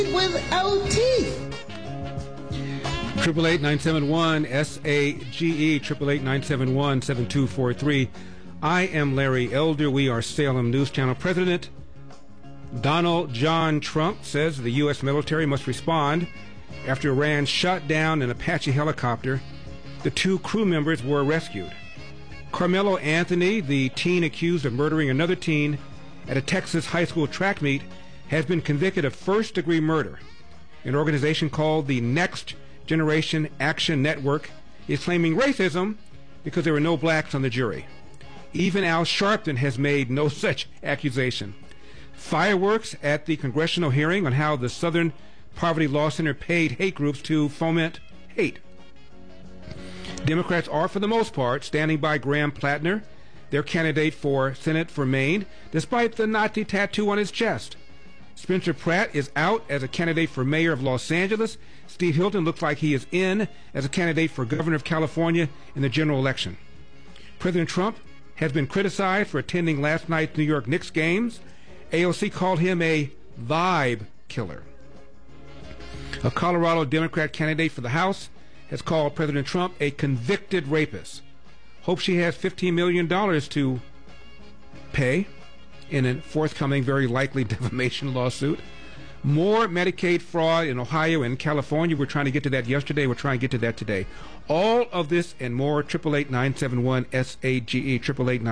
without teeth. 888-971-SAGE, 888-971-7243. I am Larry Elder. We are Salem News Channel. President Donald John Trump says the U.S. military must respond after Iran shot down an Apache helicopter. The two crew members were rescued. Carmelo Anthony, the teen accused of murdering another teen at a Texas high school track meet, has been convicted of first-degree murder. An organization called the Next Generation Action Network is claiming racism because there were no blacks on the jury. Even Al Sharpton has made no such accusation. Fireworks at the congressional hearing on how the Southern Poverty Law Center paid hate groups to foment hate. Democrats are, for the most part, standing by Graham Plattner, their candidate for Senate for Maine, despite the Nazi tattoo on his chest. Spencer Pratt is out as a candidate for mayor of Los Angeles. Steve Hilton looks like he is in as a candidate for governor of California in the general election. President Trump has been criticized for attending last night's New York Knicks games. AOC called him a vibe killer. A Colorado Democrat candidate for the House has called President Trump a convicted rapist. Hope she has $15 million to pay in a forthcoming, very likely defamation lawsuit. More Medicaid fraud in Ohio and California. We're trying to get to that yesterday. We're trying to get to that today. All of this and more, 888-971-SAGE,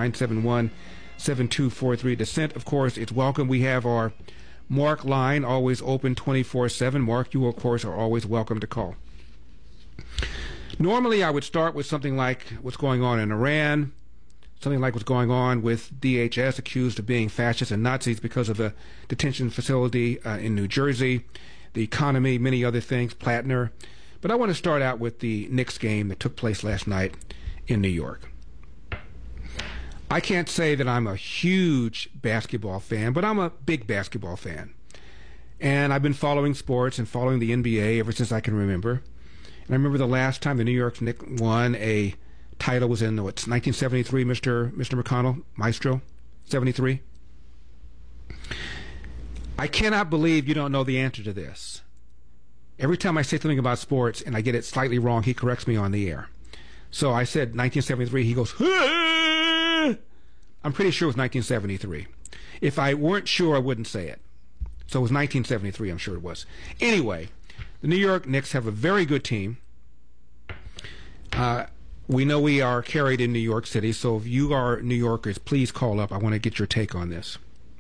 888-971-7243. Dissent, of course, it's welcome. We have our Mark line always open 24/7. Mark, you, of course, are always welcome to call. Normally, I would start with something like what's going on in Iran, something like what's going on with DHS accused of being fascists and Nazis because of a detention facility in New Jersey, the economy, many other things, Plattner. But I want to start out with the Knicks game that took place last night in New York. I can't say that I'm a huge basketball fan, but I'm a big basketball fan. And I've been following sports and following the NBA ever since I can remember. And I remember the last time the New York Knicks won a title was in, 1973, Mr. McConnell, Maestro, 73. I cannot believe you don't know the answer to this. Every time I say something about sports and I get it slightly wrong, he corrects me on the air. So I said 1973, he goes, ah! I'm pretty sure it was 1973. If I weren't sure, I wouldn't say it. So it was 1973, I'm sure it was. Anyway, the New York Knicks have a very good team. We know we are carried in New York City, so if you are New Yorkers, please call up. I want to get your take on this.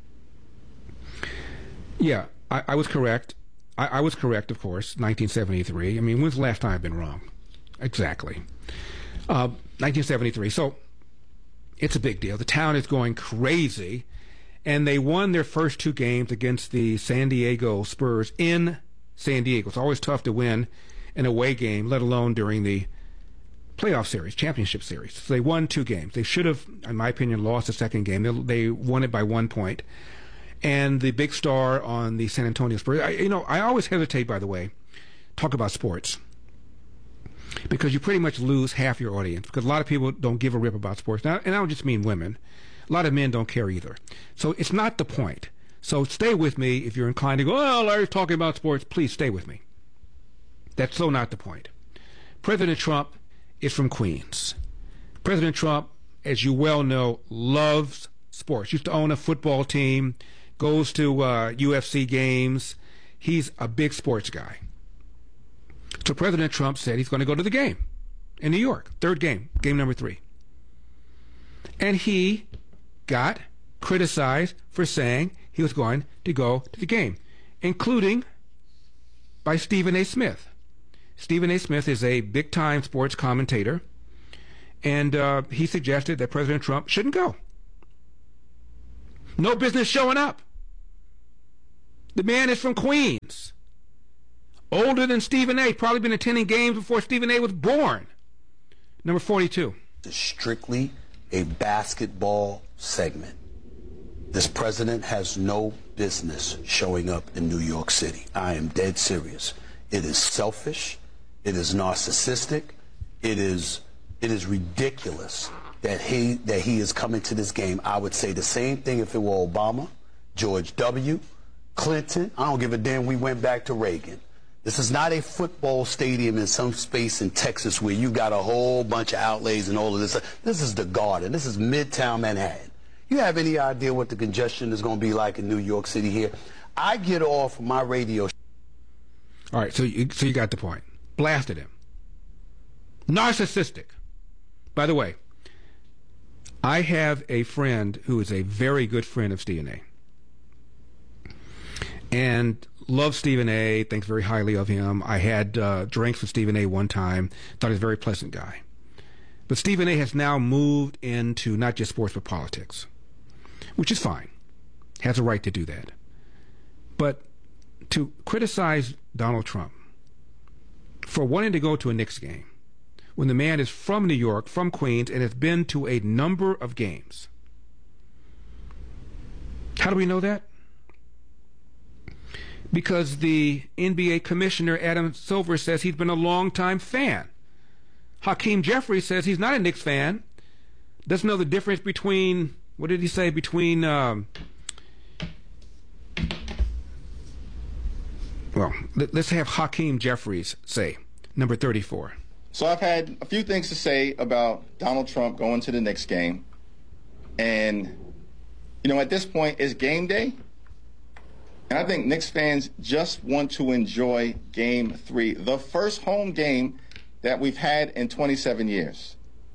Yeah, I was correct. I was correct, of course, 1973. I mean, when's the last time I've been wrong? Exactly. 1973. So it's a big deal. The town is going crazy, and they won their first two games against the San Diego Spurs in San Diego. It's always tough to win an away game, let alone during the playoff series, championship series. So they won two games. They should have, in my opinion, lost the second game. They won it by 1 point. And the big star on the San Antonio Spurs, I always hesitate, by the way, talk about sports, because you pretty much lose half your audience, because a lot of people don't give a rip about sports. Now, and I don't just mean women. A lot of men don't care either. So it's not the point. So stay with me if you're inclined to go, oh, Larry's talking about sports. Please stay with me. That's so not the point. President Trump is from Queens. President Trump, as you well know, loves sports. Used to own a football team, goes to UFC games. He's a big sports guy. So President Trump said he's going to go to the game in New York, third game, game number 3. And he got criticized for saying he was going to go to the game, including by Stephen A. Smith. Stephen A. Smith is a big-time sports commentator, and he suggested that President Trump shouldn't go. No business showing up. The man is from Queens. Older than Stephen A. Probably been attending games before Stephen A. was born. Number 42. It's strictly a basketball segment. This president has no business showing up in New York City. I am dead serious. It is selfish. It is narcissistic. It is ridiculous that he is coming to this game. I would say the same thing if it were Obama, George W., Clinton. I don't give a damn. We went back to Reagan. This is not a football stadium in some space in Texas where you got a whole bunch of outlays and all of this. This is the Garden. This is Midtown Manhattan. You have any idea what the congestion is going to be like in New York City here? I get off my radio. All right, so you got the point. Blasted him. Narcissistic. By the way, I have a friend who is a very good friend of Stephen A. And loves Stephen A., thinks very highly of him. I had drinks with Stephen A. one time, thought he was a very pleasant guy. But Stephen A. has now moved into not just sports but politics, which is fine. Has a right to do that. But to criticize Donald Trump for wanting to go to a Knicks game when the man is from New York, from Queens, and has been to a number of games. How do we know that? Because the NBA commissioner, Adam Silver, says he's been a longtime fan. Hakeem Jeffries says he's not a Knicks fan. Doesn't know the difference between, what did he say, between, well, let's have Hakeem Jeffries say, number 34. So I've had a few things to say about Donald Trump going to the Knicks game. And, you know, at this point, it's game day. And I think Knicks fans just want to enjoy Game 3, the first home game that we've had in 27 years.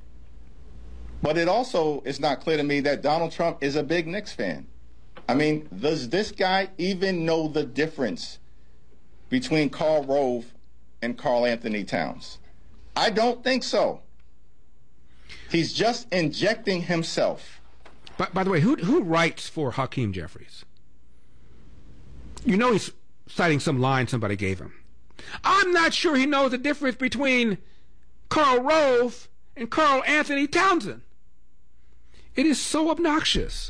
But it also is not clear to me that Donald Trump is a big Knicks fan. I mean, does this guy even know the difference between Karl Rove and Karl Anthony Towns? I don't think so. He's just injecting himself. By the way, who writes for Hakeem Jeffries? You know he's citing some line somebody gave him. I'm not sure he knows the difference between Karl Rove and Karl Anthony Townsend. It is so obnoxious.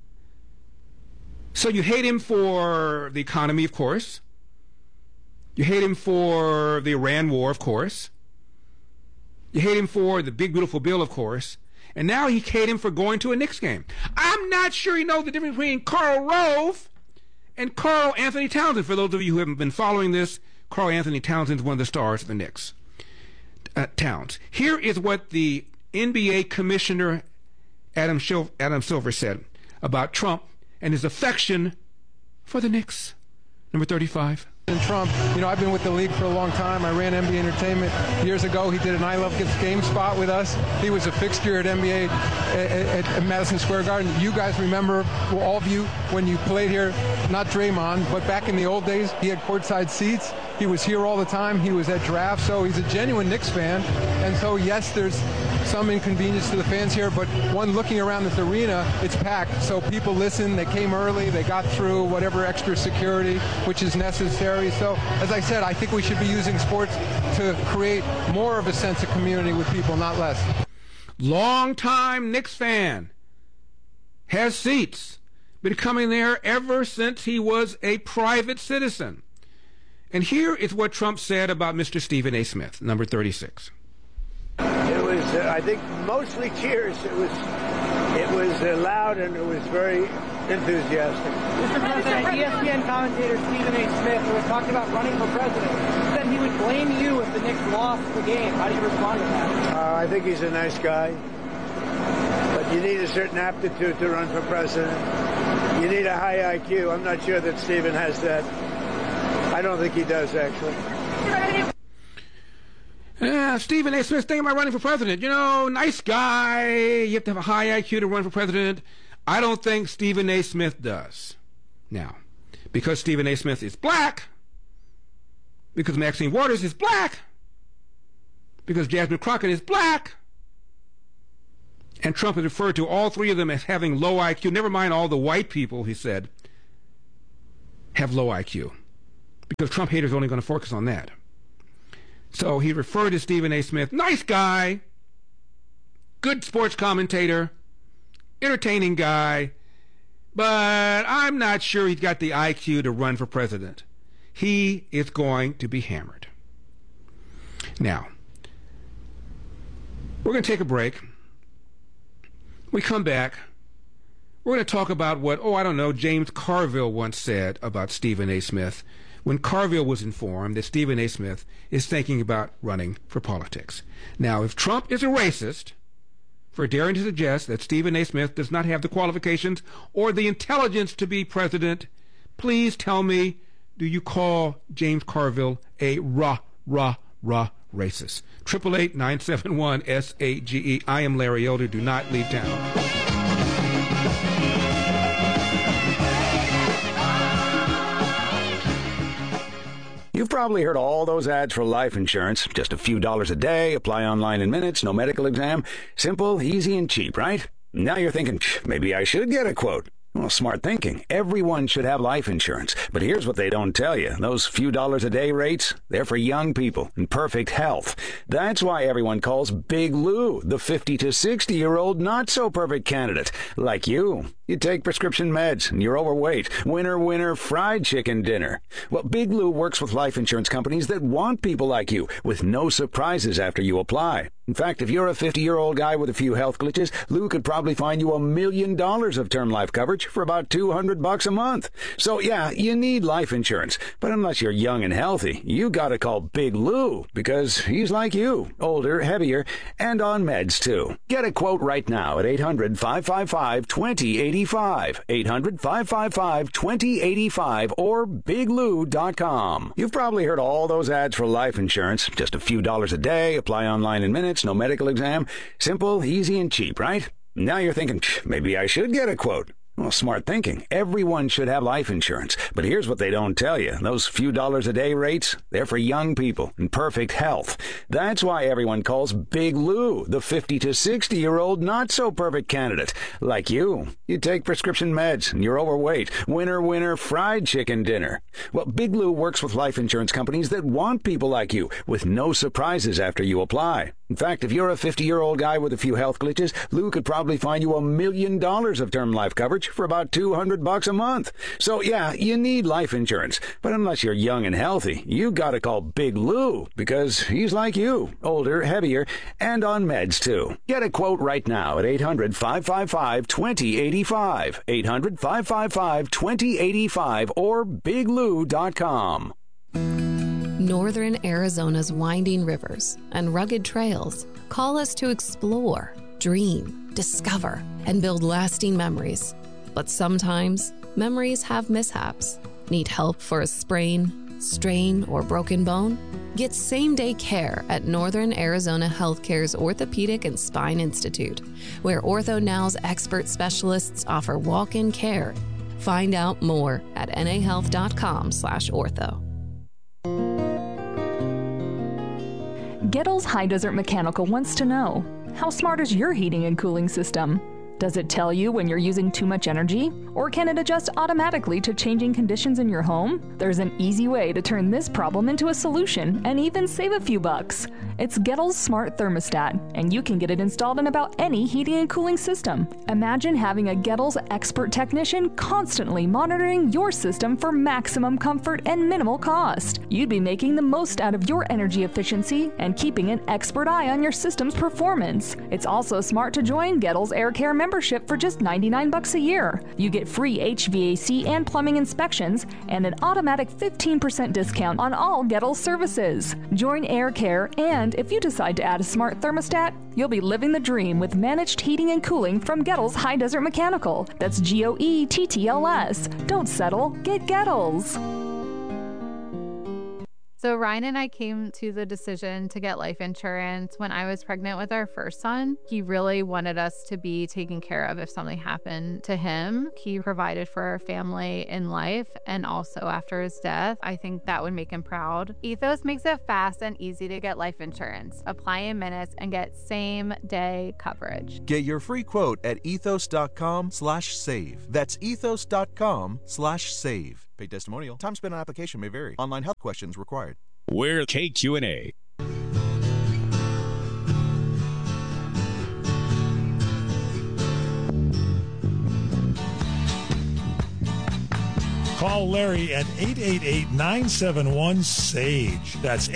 So you hate him for the economy, of course. You hate him for the Iran war, of course. You hate him for the big, beautiful bill, of course. And now you hate him for going to a Knicks game. I'm not sure he knows the difference between Karl Rove and Karl Anthony Townsend. For those of you who haven't been following this, Karl Anthony Townsend is one of the stars of the Knicks. Towns. Here is what the NBA commissioner Adam Silver said about Trump and his affection for the Knicks. Number 35. And Trump, you know, I've been with the league for a long time. I ran NBA Entertainment years ago. He did an I Love Game spot with us. He was a fixture at NBA at Madison Square Garden. You guys remember, well, all of you, when you played here, not Draymond, but back in the old days, he had courtside seats. He was here all the time. He was at drafts. So he's a genuine Knicks fan. And so, yes, there's some inconvenience to the fans here, but one looking around this arena, it's packed. So people listen. They came early. They got through whatever extra security, which is necessary. So, as I said, I think we should be using sports to create more of a sense of community with people, not less. Long-time Knicks fan. Has seats. Been coming there ever since he was a private citizen. And here is what Trump said about Mr. Stephen A. Smith, number 36. It was, I think, mostly cheers. It was loud and it was very enthusiastic. Mr. President, ESPN commentator Stephen A. Smith, who was talking about running for president, said he would blame you if the Knicks lost the game. How do you respond to that? I think he's a nice guy, but you need a certain aptitude to run for president. You need a high IQ. I'm not sure that Stephen has that. I don't think he does, actually. Stephen A. Smith thinking about running for president. You know, nice guy. You have to have a high IQ to run for president. I don't think Stephen A. Smith does. Now, because Stephen A. Smith is black, because Maxine Waters is black, because Jasmine Crockett is black, and Trump has referred to all three of them as having low IQ. Never mind all the white people, he said, have low IQ. Because Trump haters are only going to focus on that. So he referred to Stephen A. Smith, nice guy, good sports commentator, entertaining guy, but I'm not sure he's got the IQ to run for president. He is going to be hammered. Now, we're going to take a break. We come back. We're going to talk about what, James Carville once said about Stephen A. Smith when Carville was informed that Stephen A. Smith is thinking about running for politics. Now, if Trump is a racist for daring to suggest that Stephen A. Smith does not have the qualifications or the intelligence to be president, please tell me, do you call James Carville a racist? 888-971-SAGE. I am Larry Elder. Do not leave town. You've probably heard all those ads for life insurance. Just a few dollars a day, apply online in minutes, no medical exam. Simple, easy, and cheap, right? Now you're thinking, maybe I should get a quote. Well, smart thinking. Everyone should have life insurance. But here's what they don't tell you. Those few dollars a day rates, they're for young people in perfect health. That's why everyone calls Big Lou the 50 to 60-year-old not-so-perfect candidate. Like you. You take prescription meds and you're overweight. Winner, fried chicken dinner. Well, Big Lou works with life insurance companies that want people like you with no surprises after you apply. In fact, if you're a 50-year-old guy with a few health glitches, Lou could probably find you $1 million of term life coverage for about $200 a month. So yeah, you need life insurance. But unless you're young and healthy, you gotta call Big Lou because he's like you, older, heavier, and on meds too. Get a quote right now at 800-555-2085. 800-555-2085 or biglou.com. You've probably heard all those ads for life insurance. Just a few dollars a day, apply online in minutes, no medical exam. Simple, easy, and cheap, right? Now you're thinking, maybe I should get a quote. Well, smart thinking. Everyone should have life insurance. But here's what they don't tell you. Those few dollars a day rates, they're for young people in perfect health. That's why everyone calls Big Lou the 50 to 60-year-old not-so-perfect candidate. Like you. You take prescription meds and you're overweight. Winner, fried chicken dinner. Well, Big Lou works with life insurance companies that want people like you with no surprises after you apply. In fact, if you're a 50-year-old guy with a few health glitches, Lou could probably find you $1 million of term life coverage for about $200 a month. So yeah, you need life insurance. But unless you're young and healthy, you gotta call Big Lou because he's like you, older, heavier, and on meds too. Get a quote right now at 800-555-2085. 800-555-2085 or biglou.com. Northern Arizona's winding rivers and rugged trails call us to explore, dream, discover, and build lasting memories. But sometimes, memories have mishaps. Need help for a sprain, strain, or broken bone? Get same-day care at Northern Arizona Healthcare's Orthopedic and Spine Institute, where OrthoNow's expert specialists offer walk-in care. Find out more at nahealth.com/ortho. Gettles High Desert Mechanical wants to know, how smart is your heating and cooling system? Does it tell you when you're using too much energy? Or can it adjust automatically to changing conditions in your home? There's an easy way to turn this problem into a solution and even save a few bucks. It's Gettles Smart Thermostat, and you can get it installed in about any heating and cooling system. Imagine having a Gettles expert technician constantly monitoring your system for maximum comfort and minimal cost. You'd be making the most out of your energy efficiency and keeping an expert eye on your system's performance. It's also smart to join Gettles Air Care membership for just $99 a year. You get free HVAC and plumbing inspections and an automatic 15% discount on all Gettles services. Join Air Care, and if you decide to add a smart thermostat, you'll be living the dream with managed heating and cooling from Gettles High Desert Mechanical. That's GOETTLS. Don't settle, get Gettles. So Ryan and I came to the decision to get life insurance when I was pregnant with our first son. He really wanted us to be taken care of if something happened to him. He provided for our family in life and also after his death. I think that would make him proud. Ethos makes it fast and easy to get life insurance. Apply in minutes and get same-day coverage. Get your free quote at ethos.com/save. That's ethos.com/save. Paid testimonial. Time spent on application may vary. Online health questions required. We're KQNA. Call Larry at 888-971-SAGE. That's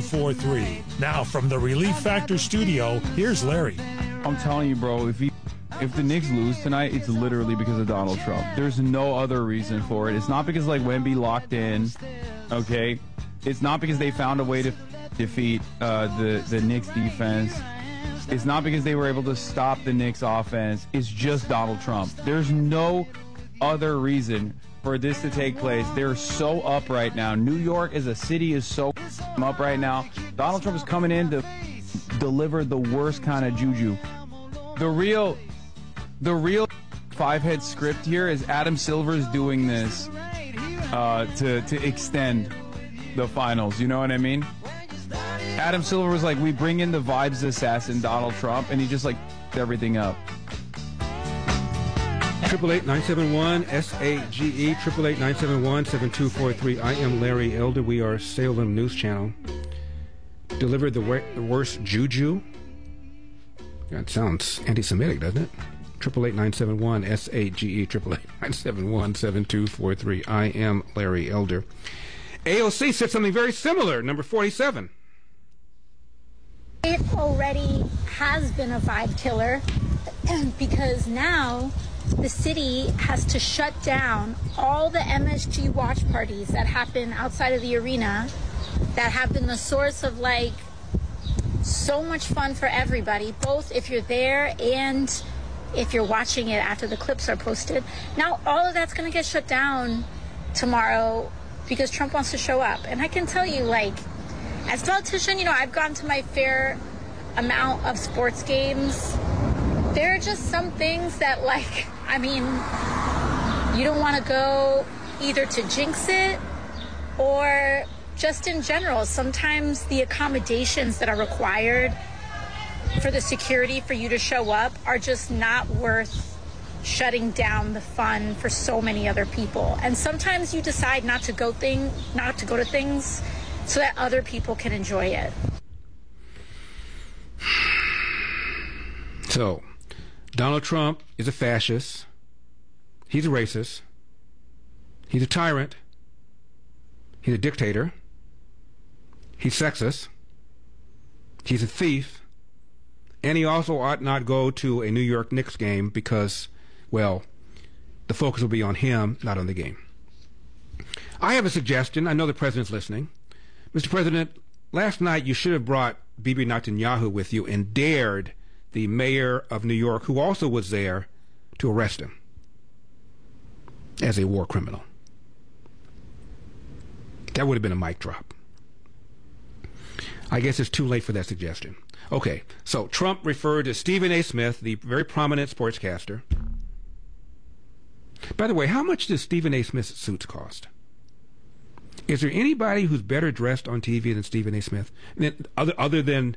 888-971-7243. Now from the Relief Factor studio, here's Larry. I'm telling you, bro, if you if the Knicks lose tonight, it's literally because of Donald Trump. There's no other reason for it. It's not because, like, Wemby locked in, okay? It's not because they found a way to defeat the Knicks defense. It's not because they were able to stop the Knicks offense. It's just Donald Trump. There's no other reason for this to take place. They're so up right now. New York as a city is so up right now. Donald Trump is coming in to deliver the worst kind of juju. The real five-head script here is Adam Silver's doing this to extend the finals. You know what I mean? Adam Silver was like, we bring in the vibes assassin Donald Trump, and he just like everything up. 888-971-SAGE, 888-971-7243. I am Larry Elder. We are Salem News Channel. Delivered the worst juju. That sounds anti-Semitic, doesn't it? 888-971-SAGE, 888-971-7243. I am Larry Elder. AOC said something very similar, number 47. It already has been a vibe killer because now the city has to shut down all the MSG watch parties that happen outside of the arena that have been the source of, like, so much fun for everybody, both if you're there and if you're watching it after the clips are posted. Now all of that's going to get shut down tomorrow because Trump wants to show up. And I can tell you, like, as a politician, you know, I've gone to my fair amount of sports games. There are just some things that, like, I mean, you don't want to go either to jinx it or just in general. Sometimes the accommodations that are required for the security for you to show up are just not worth shutting down the fun for so many other people. And sometimes you decide not to go to things so that other people can enjoy it. So, Donald Trump is a fascist. He's a racist. He's a tyrant. He's a dictator. He's sexist. He's a thief. And he also ought not go to a New York Knicks game because, well, the focus will be on him, not on the game. I have a suggestion. I know the president's listening. Mr. President, last night you should have brought Bibi Netanyahu with you and dared the mayor of New York, who also was there, to arrest him as a war criminal. That would have been a mic drop. I guess it's too late for that suggestion. Okay, so Trump referred to Stephen A. Smith, the very prominent sportscaster. By the way, how much does Stephen A. Smith's suits cost? Is there anybody who's better dressed on TV than Stephen A. Smith? Other than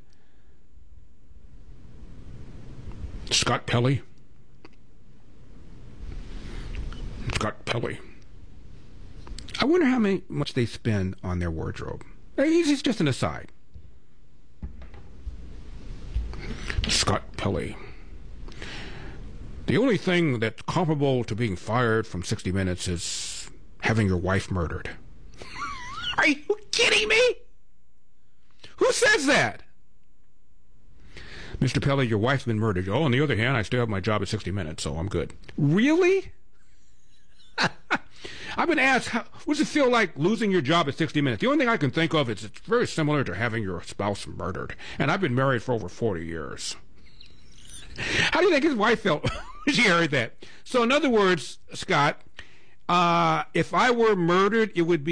Scott Pelley? Scott Pelley. I wonder how much they spend on their wardrobe. It's just an aside. Scott Pelley. The only thing that's comparable to being fired from 60 Minutes is having your wife murdered. Are you kidding me? Who says that? Mr. Pelley, your wife's been murdered. Oh, on the other hand, I still have my job at 60 Minutes, so I'm good. Really? I've been asked, what does it feel like losing your job at 60 Minutes? The only thing I can think of is it's very similar to having your spouse murdered. And I've been married for over 40 years. How do you think his wife felt when she heard that? So in other words, Scott, if I were murdered, it would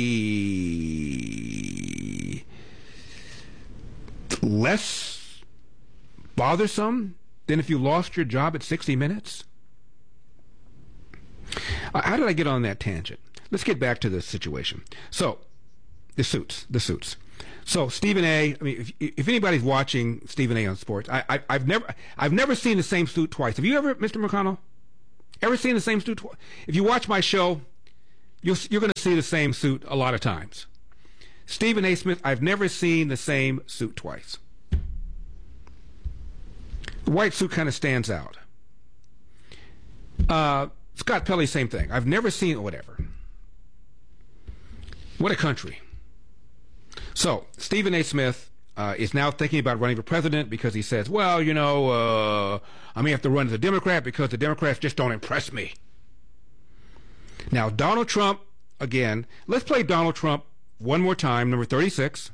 be less bothersome than if you lost your job at 60 Minutes? How did I get on that tangent? Let's get back to the situation. So, the suits. So, Stephen A., I mean, if anybody's watching Stephen A. on sports, I've never seen the same suit twice. Have you ever, Mr. McConnell, ever seen the same suit twice? If you watch my show, you're going to see the same suit a lot of times. Stephen A. Smith, I've never seen the same suit twice. The white suit kind of stands out. Scott Pelley, same thing. I've never seen whatever. What a country. So, Stephen A. Smith, is now thinking about running for president because he says, well, I may have to run as a Democrat because the Democrats just don't impress me. Now, Donald Trump, again, let's play Donald Trump one more time, number 36.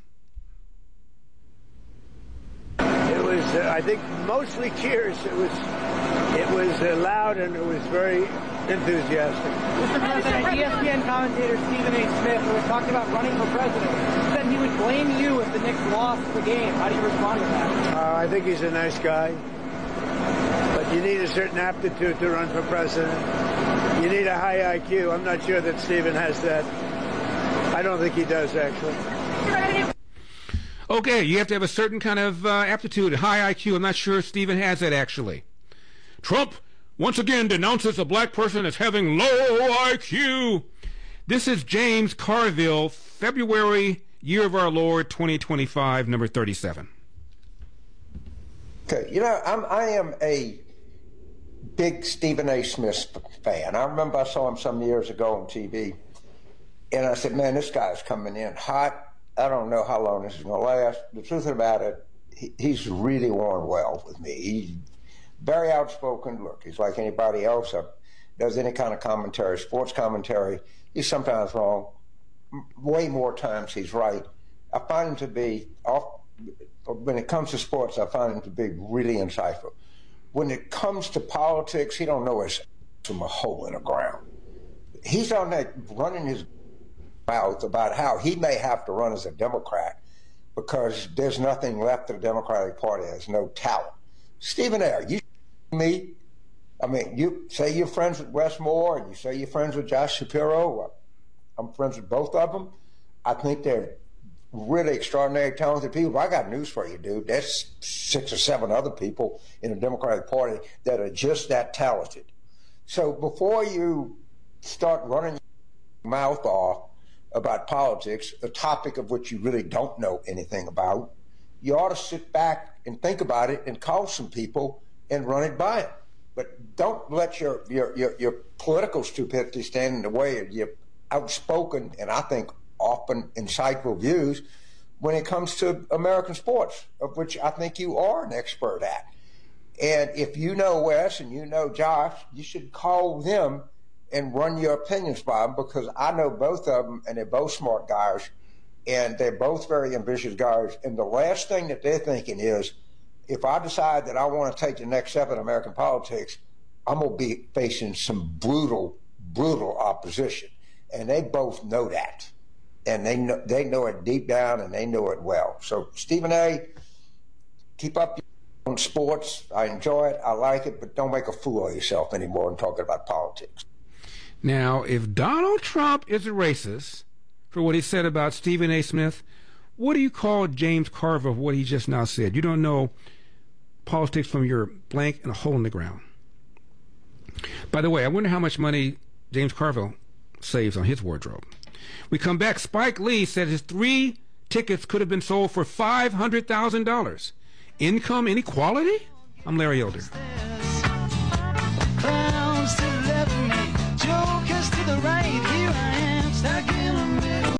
It was, I think, mostly cheers. It was loud and it was very enthusiastic. Mr. President, ESPN commentator Stephen A. Smith, who was talking about running for president, said he would blame you if the Knicks lost the game. How do you respond to that? I think he's a nice guy, but you need a certain aptitude to run for president. You need a high IQ. I'm not sure that Stephen has that. I don't think he does, actually. Okay, you have to have a certain kind of aptitude, high IQ. I'm not sure Stephen has that, actually. Trump once again denounces a black person as having low IQ. This is James Carville, February, year of our Lord, 2025, number 37. Okay, I am a big Stephen A. Smith fan. I remember I saw him some years ago on TV, and I said, man, this guy's coming in hot. I don't know how long this is going to last. The truth about it, he's really worn well with me. He's very outspoken. Look, he's like anybody else that does any kind of commentary, sports commentary. He's sometimes wrong. Way more times he's right. I find him to be, when it comes to sports, I find him to be really insightful. When it comes to politics, he don't know his from a hole in the ground. He's on that running his mouth about how he may have to run as a Democrat because there's nothing left of the Democratic Party. There's no talent. Stephen A., you me? I mean, you say you're friends with Wes Moore and you say you're friends with Josh Shapiro. I'm friends with both of them. I think they're really extraordinary, talented people. But I got news for you, dude. There's 6 or 7 other people in the Democratic Party that are just that talented. So before you start running your mouth off about politics, a topic of which you really don't know anything about, you ought to sit back and think about it and call some people and run it by them. But don't let your political stupidity stand in the way of your outspoken and I think often insightful views when it comes to American sports, of which I think you are an expert at. And if you know Wes and you know Josh, you should call them and run your opinions by them, because I know both of them and they're both smart guys and they're both very ambitious guys. And the last thing that they're thinking is, if I decide that I want to take the next step in American politics, I'm going to be facing some brutal, brutal opposition. And they both know that. And they know it deep down and they know it well. So Stephen A., keep up on sports. I enjoy it. I like it. But don't make a fool of yourself anymore in talking about politics. Now, if Donald Trump is a racist for what he said about Stephen A. Smith, what do you call James Carville for what he just now said? You don't know politics from your blank and a hole in the ground. By the way, I wonder how much money James Carville saves on his wardrobe. We come back. Spike Lee said his 3 tickets could have been sold for $500,000. Income inequality? I'm Larry Elder. Clowns to the left of me, jokers to the right. Here I am, stuck in the middle.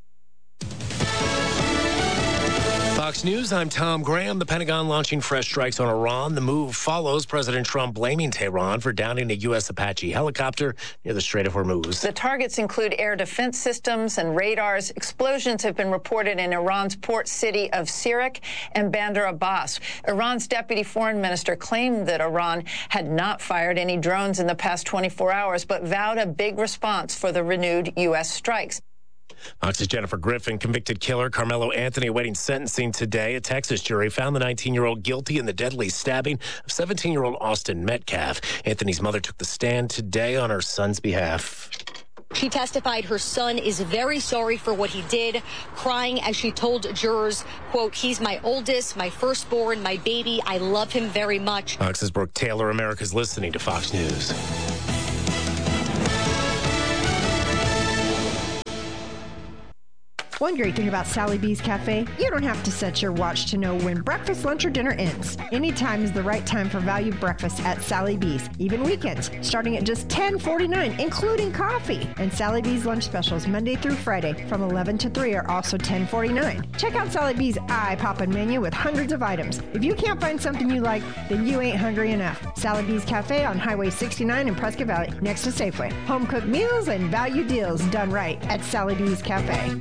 Fox News, I'm Tom Graham. The Pentagon launching fresh strikes on Iran. The move follows President Trump blaming Tehran for downing a U.S. Apache helicopter near the Strait of Hormuz. The targets include air defense systems and radars. Explosions have been reported in Iran's port city of Sirak and Bandar Abbas. Iran's deputy foreign minister claimed that Iran had not fired any drones in the past 24 hours, but vowed a big response for the renewed U.S. strikes. Fox's Jennifer Griffin, convicted killer Carmelo Anthony, awaiting sentencing today. A Texas jury found the 19-year-old guilty in the deadly stabbing of 17-year-old Austin Metcalf. Anthony's mother took the stand today on her son's behalf. She testified her son is very sorry for what he did, crying as she told jurors, quote, "He's my oldest, my firstborn, my baby. I love him very much." Fox's Brooke Taylor. America's listening to Fox News. One great thing about Sally B's Cafe, you don't have to set your watch to know when breakfast, lunch, or dinner ends. Anytime is the right time for value breakfast at Sally B's, even weekends, starting at just $10.49, including coffee. And Sally B's lunch specials Monday through Friday from 11 to 3 are also $10.49. Check out Sally B's eye-poppin' menu with hundreds of items. If you can't find something you like, then you ain't hungry enough. Sally B's Cafe on Highway 69 in Prescott Valley, next to Safeway. Home-cooked meals and value deals done right at Sally B's Cafe.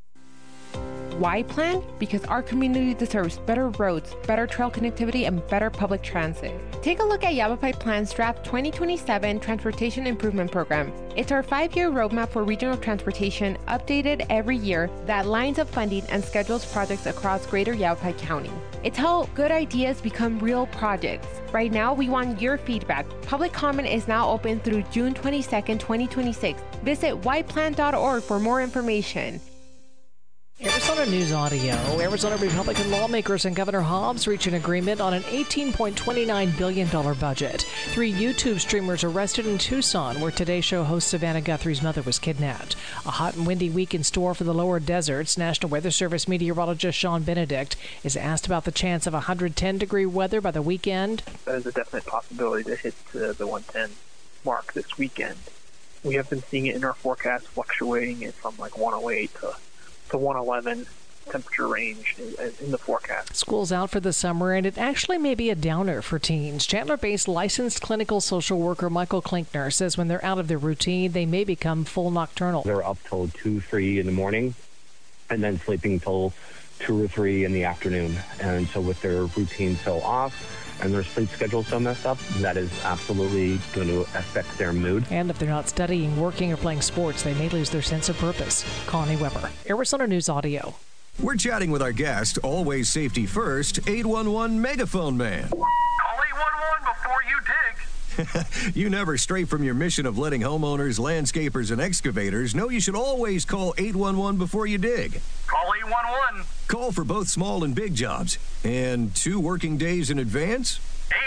Why plan? Because our community deserves better roads, better trail connectivity, and better public transit. Take a look at Yavapai Plan's Draft 2027 Transportation Improvement Program. It's our 5-year roadmap for regional transportation, updated every year, that lines up funding and schedules projects across greater Yavapai County. It's how good ideas become real projects. Right now, we want your feedback. Public comment is now open through June 22nd, 2026. Visit yplan.org for more information. Arizona News Audio. Arizona Republican lawmakers and Governor Hobbs reach an agreement on an $18.29 billion budget. 3 YouTube streamers arrested in Tucson, where Today Show host Savannah Guthrie's mother was kidnapped. A hot and windy week in store for the lower deserts. National Weather Service meteorologist Sean Benedict is asked about the chance of 110-degree weather by the weekend. There's a definite possibility to hit the 110 mark this weekend. We have been seeing it in our forecast, fluctuating from like 108 to 111 temperature range in the forecast. School's out for the summer, and it actually may be a downer for teens. Chandler-based licensed clinical social worker Michael Klinkner says when they're out of their routine, they may become full nocturnal. They're up till 2, 3 in the morning, and then sleeping till 2 or 3 in the afternoon. And so with their routine so off, and their sleep schedule so messed up, that is absolutely going to affect their mood. And if they're not studying, working, or playing sports, they may lose their sense of purpose. Connie Weber, Arizona News Audio. We're chatting with our guest, always safety first, 811 Megaphone Man. Call 811 before you dig. You never stray from your mission of letting homeowners, landscapers, and excavators know you should always call 811 before you dig. Call 811. Call for both small and big jobs. And 2 working days in advance?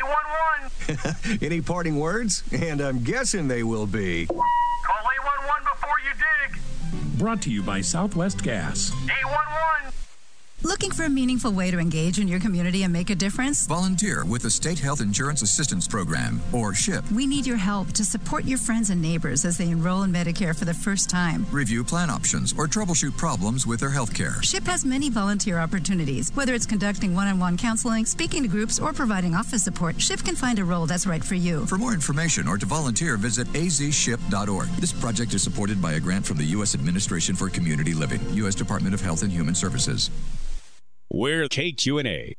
811. Any parting words? And I'm guessing they will be. Call 811 before you dig. Brought to you by Southwest Gas. 811. Looking for a meaningful way to engage in your community and make a difference? Volunteer with the State Health Insurance Assistance Program, or SHIP. We need your help to support your friends and neighbors as they enroll in Medicare for the first time. Review plan options or troubleshoot problems with their health care. SHIP has many volunteer opportunities. Whether it's conducting one-on-one counseling, speaking to groups, or providing office support, SHIP can find a role that's right for you. For more information or to volunteer, visit azship.org. This project is supported by a grant from the U.S. Administration for Community Living, U.S. Department of Health and Human Services. We're KQNA.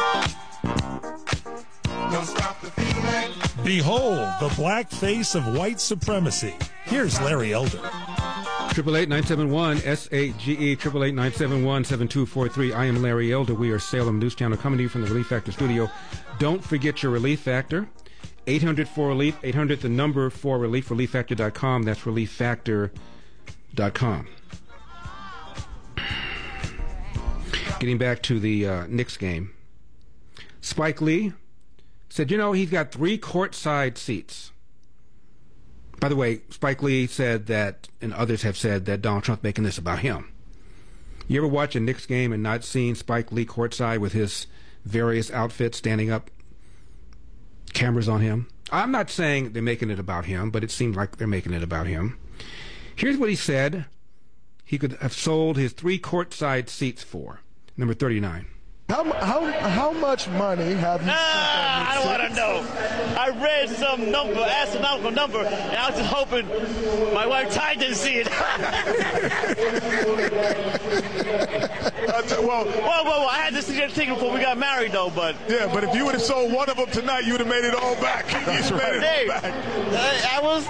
Behold the black face of white supremacy. Here's Larry Elder. 888-971-SAGE, 888-971-7243. I am Larry Elder. We are Salem News Channel coming to you from the Relief Factor studio. Don't forget your Relief Factor. 800-4RELIEF, 800 the number 4RELIEF, relieffactor.com. That's relieffactor.com. Getting back to the Knicks game, Spike Lee said, he's got 3 courtside seats. By the way, Spike Lee said that, and others have said, that Donald Trump's making this about him. You ever watch a Knicks game and not seen Spike Lee courtside with his various outfits standing up, cameras on him? I'm not saying they're making it about him, but it seems like they're making it about him. Here's what he said he could have sold his 3 courtside seats for. Number 39. How much money have you spent on I don't want to know. I read some astronomical number, and I was just hoping my wife Ty didn't see it. Whoa, I had to see that ticket before we got married, though, but... Yeah, but if you would have sold one of them tonight, you would have made it all back. I was...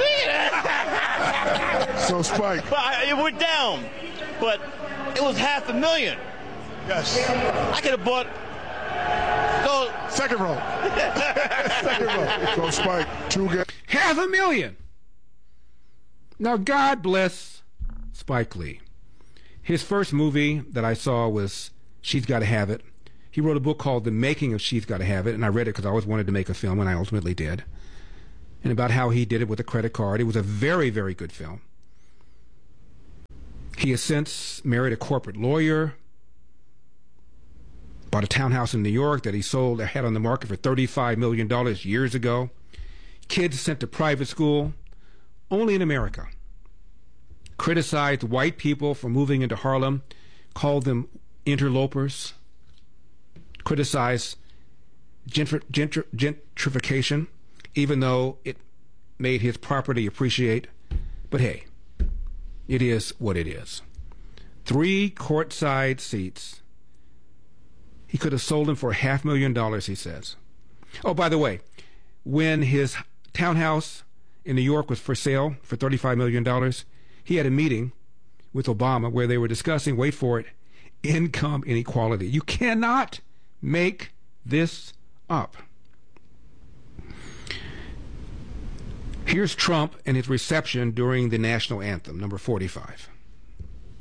So, Spike... It went down, but it was $500,000. Yes. I could have bought... Second row. Second row. So, Spike, 2 games. $500,000. Now, God bless Spike Lee. His first movie that I saw was She's Gotta Have It. He wrote a book called The Making of She's Gotta Have It, and I read it because I always wanted to make a film, and I ultimately did. And about how he did it with a credit card. It was a very, very good film. He has since married a corporate lawyer, bought a townhouse in New York that he sold, had on the market for $35 million years ago. Kids sent to private school, only in America. Criticized white people for moving into Harlem, called them interlopers. Criticized gentrification, even though it made his property appreciate. But hey, it is what it is. 3 courtside seats. He could have sold them for $500,000, he says. Oh, by the way, when his townhouse in New York was for sale for $35 million, he had a meeting with Obama where they were discussing, wait for it, income inequality. You cannot make this up. Here's Trump and his reception during the national anthem, number 45.